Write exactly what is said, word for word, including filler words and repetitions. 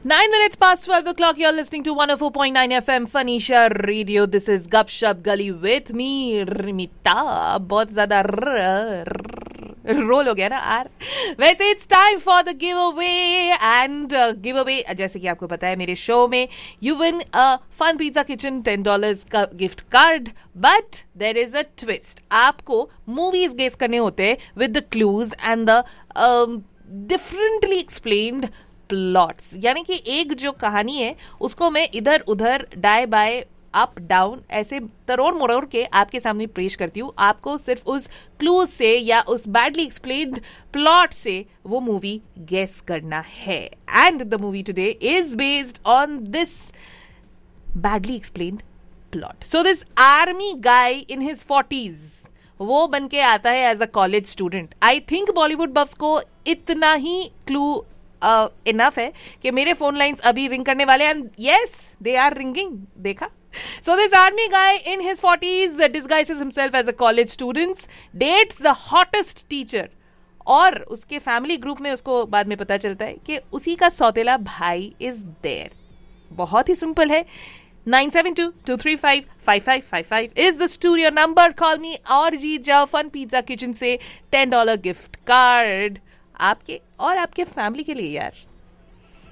Nine minutes past twelve o'clock. You're listening to one oh four point nine F M Fanisha Radio. This is Gupshup Gully with me, Rimita. बहुत ज़्यादा role हो गया ना are. वैसे it's time for the giveaway and uh, giveaway जैसे कि आपको पता है मेरे शो में you win a Fun Pizza Kitchen ten dollars का gift card. But there is a twist. आपको movies guess करने होते हैं with the clues and the um, differently explained plots. यानी कि एक जो कहानी है उसको मैं इधर उधर डाय बाय अप डाउन ऐसे तरोड़ मरोड़ के आपके सामने पेश करती हूँ. आपको सिर्फ उस क्लूज से या उस बैडली एक्सप्लेन्ड प्लॉट से वो मूवी गेस करना है. And the movie today is based on this badly explained plot. So this army guy in his forties वो बन के आता है as a college student. I think Bollywood बफ्स को इतना ही क्लू इनफ uh, है कि मेरे फोन लाइंस अभी रिंग करने वाले हैं. And yes they are ringing. देखा. So this army guy in his forties डिस्गाइसेस himself as a college student, dates the hottest teacher. और उसके फैमिली ग्रुप में उसको बाद में पता चलता है कि उसी का सौतेला भाई इज देयर. बहुत ही सिंपल है. nine seven two two three five five five five five is the studio number. Call me और जीत जाओ फन पिज्जा किचन से ten dollars गिफ्ट कार्ड आपके और आपके फैमिली के लिए यार.